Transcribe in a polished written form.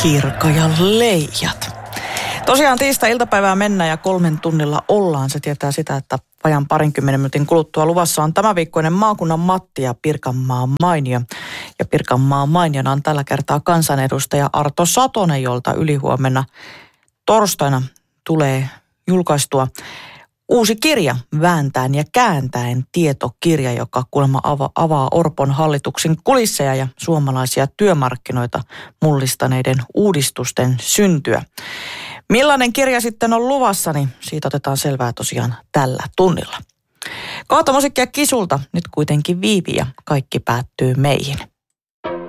Kirkka ja Leijat. Tosiaan tiistai-iltapäivää mennään ja 3 tunnilla ollaan. Se tietää sitä, että vajan 20 minuutin kuluttua luvassa on tämänviikkoinen maakunnan Matti ja Pirkanmaan mainio. Ja Pirkanmaan mainiona on tällä kertaa kansanedustaja Arto Satonen, jolta ylihuomenna torstaina tulee julkaistua uusi kirja, Vääntäen ja kääntäen tietokirja, joka kuulemma avaa Orpon hallituksen kulisseja ja suomalaisia työmarkkinoita mullistaneiden uudistusten syntyä. Millainen kirja sitten on luvassa, niin siitä otetaan selvää tosiaan tällä tunnilla. Kohta musiikkia Kisulta, nyt kuitenkin Viivi ja kaikki päättyy meihin.